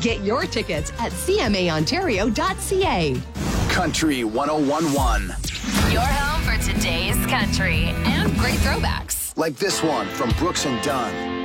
Get your tickets at cmaontario.ca. Country 101.1. Your home for today's country and great throwbacks. Like this one from Brooks and Dunn.